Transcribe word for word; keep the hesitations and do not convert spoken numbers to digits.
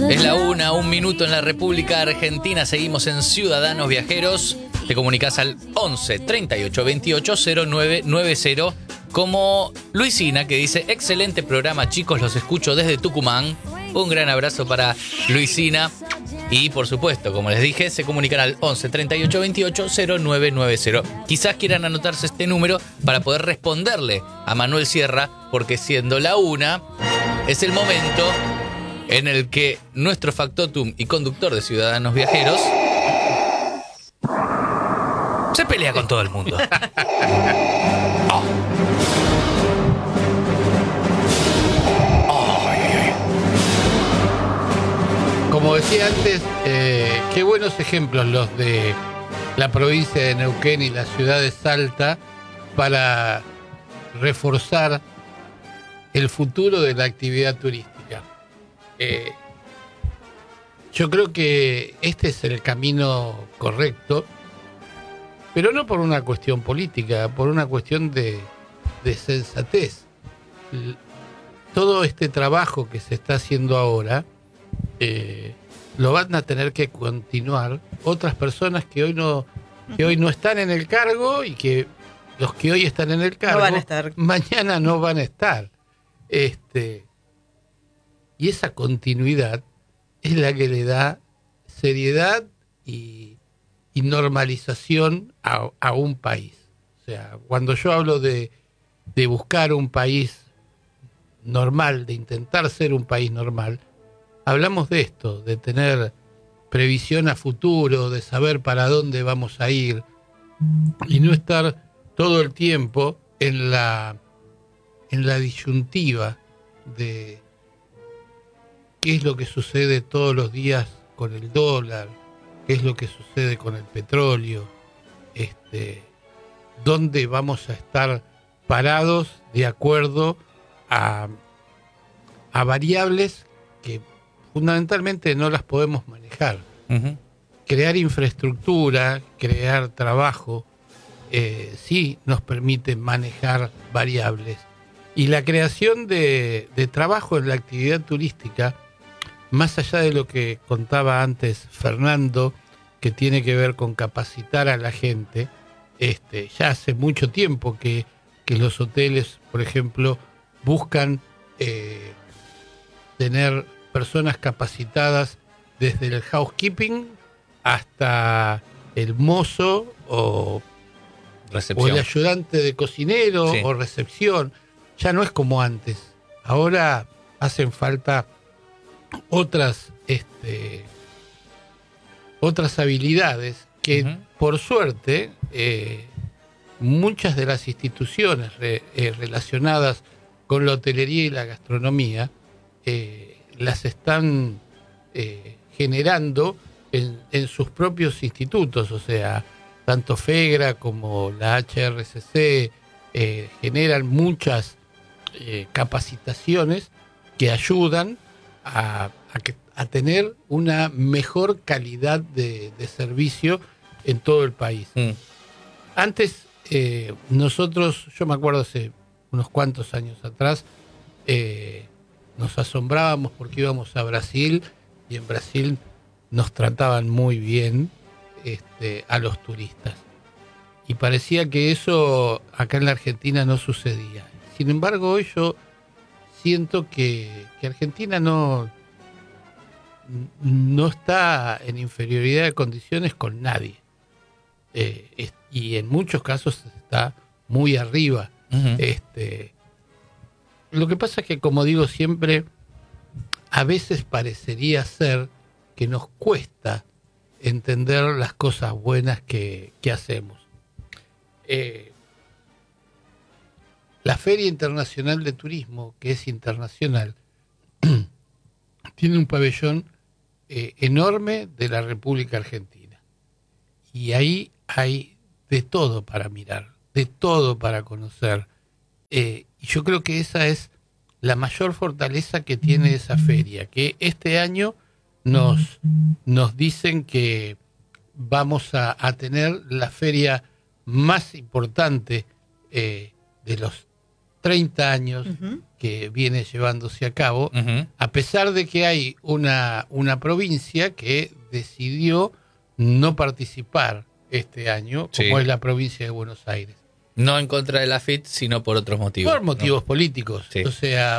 Es la una, un minuto en la República Argentina. Seguimos en Ciudadanos Viajeros. Te comunicas al once, treinta y ocho, veintiocho, cero nueve noventa. Como Luisina, que dice: excelente programa, chicos, los escucho desde Tucumán. Un gran abrazo para Luisina. Y por supuesto, como les dije, se comunican al once, treinta y ocho, veintiocho, cero nueve noventa. Quizás quieran anotarse este número para poder responderle a Manuel Sierra, porque siendo la una, es el momento en el que nuestro factotum y conductor de Ciudadanos Viajeros se pelea con todo el mundo. Oh. Como decía antes, eh, qué buenos ejemplos los de la provincia de Neuquén y la ciudad de Salta para reforzar el futuro de la actividad turística. Eh, yo creo que este es el camino correcto, pero no por una cuestión política, por una cuestión de, de sensatez. Todo este trabajo que se está haciendo ahora Eh, lo van a tener que continuar otras personas que hoy no que hoy no están en el cargo, y que los que hoy están en el cargo no van a estar. mañana no van a estar. Este, y esa continuidad es la que le da seriedad y, y normalización a, a un país. O sea, cuando yo hablo de, de buscar un país normal, de intentar ser un país normal, hablamos de esto, de tener previsión a futuro, de saber para dónde vamos a ir y no estar todo el tiempo en la en la disyuntiva de qué es lo que sucede todos los días con el dólar, qué es lo que sucede con el petróleo, este, dónde vamos a estar parados de acuerdo a, a variables que fundamentalmente no las podemos manejar. Uh-huh. Crear infraestructura, crear trabajo, eh, sí nos permite manejar variables. Y la creación de, de trabajo en la actividad turística, más allá de lo que contaba antes Fernando, que tiene que ver con capacitar a la gente, este, ya hace mucho tiempo que, que los hoteles, por ejemplo, buscan eh, tener personas capacitadas desde el housekeeping hasta el mozo o, o el ayudante de cocinero, sí, o recepción. Ya no es como antes. Ahora hacen falta otras este, otras habilidades que, uh-huh, por suerte, eh, muchas de las instituciones re, eh, relacionadas con la hotelería y la gastronomía eh, las están eh, generando en, en sus propios institutos. O sea, tanto FEGRA como la H R C C eh, generan muchas eh, capacitaciones que ayudan a, a, que, a tener una mejor calidad de, de servicio en todo el país. Mm. Antes, eh, nosotros, yo me acuerdo hace unos cuantos años atrás, eh, nos asombrábamos porque íbamos a Brasil y en Brasil nos trataban muy bien este, a los turistas. Y parecía que eso acá en la Argentina no sucedía. Sin embargo, hoy yo siento que, que Argentina no, no está en inferioridad de condiciones con nadie. Eh, es, y en muchos casos está muy arriba. Uh-huh. Este, Lo que pasa es que, como digo siempre, a veces parecería ser que nos cuesta entender las cosas buenas que, que hacemos. Eh, la Feria Internacional de Turismo, que es internacional, tiene un pabellón eh, enorme de la República Argentina. Y ahí hay de todo para mirar, de todo para conocer. Eh, y yo creo que esa es la mayor fortaleza que tiene esa feria, que este año nos, nos dicen que vamos a, a tener la feria más importante eh, de los treinta años uh-huh. que viene llevándose a cabo, Ujú. a pesar de que hay una, una provincia que decidió no participar este año, Sí. como es la provincia de Buenos Aires. No en contra de la F I T, sino por otros motivos. Por ¿no? motivos políticos. Sí. O sea,